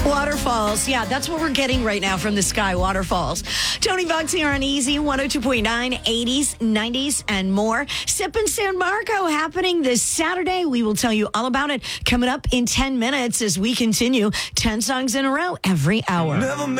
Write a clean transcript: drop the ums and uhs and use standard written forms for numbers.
Waterfalls. Yeah, that's what we're getting right now from the sky. Waterfalls. Tony Bugs here on Easy 102.9, 80s, 90s, and more. Sip in San Marco happening this Saturday. We will tell you all about it coming up in 10 minutes as we continue 10 songs in a row every hour.